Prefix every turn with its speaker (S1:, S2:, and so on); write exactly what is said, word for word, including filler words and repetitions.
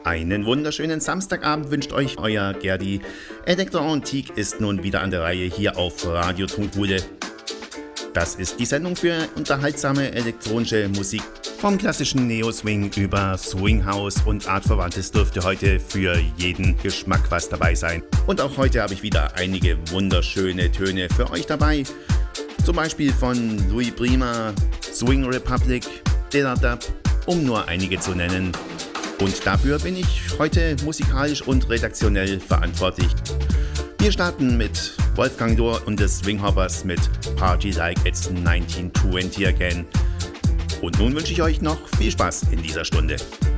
S1: Einen wunderschönen Samstagabend wünscht euch euer Gerdi. Elektro Antique ist nun wieder an der Reihe hier auf Radio Trunkhude. Das ist die Sendung für unterhaltsame elektronische Musik. Vom klassischen Neo-Swing über Swinghouse und Artverwandtes dürfte heute für jeden Geschmack was dabei sein. Und auch heute habe ich wieder einige wunderschöne Töne für euch dabei. Zum Beispiel von Louis Prima, Swing Republic, Dilla-Dub, um nur einige zu nennen. Und dafür bin ich heute musikalisch und redaktionell verantwortlich. Wir starten mit Wolfgang Lohr und des Swinghoppers mit Party Like It's nineteen twenty Again. Und nun wünsche ich euch noch viel Spaß in dieser Stunde.